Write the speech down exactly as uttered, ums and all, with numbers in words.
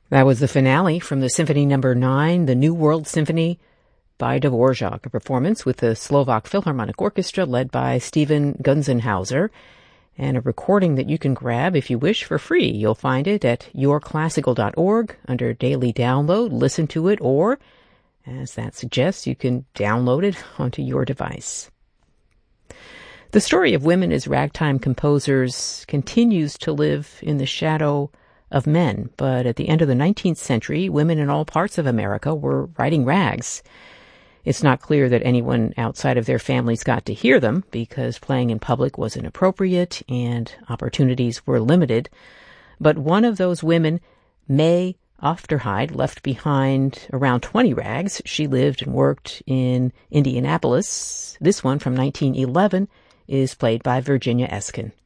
That was the finale from the Symphony Number nine, the New World Symphony by Dvorak, a performance with the Slovak Philharmonic Orchestra led by Stephen Gunzenhauser, and a recording that you can grab if you wish for free. You'll find it at your classical dot org under Daily Download. Listen to it, or, as that suggests, you can download it onto your device. The story of women as ragtime composers continues to live in the shadow of men, but at the end of the nineteenth century, women in all parts of America were writing rags. It's not clear that anyone outside of their families got to hear them because playing in public was inappropriate and opportunities were limited. But one of those women, May Ofterhide, left behind around twenty rags. She lived and worked in Indianapolis. This one from nineteen eleven is played by Virginia Eskin.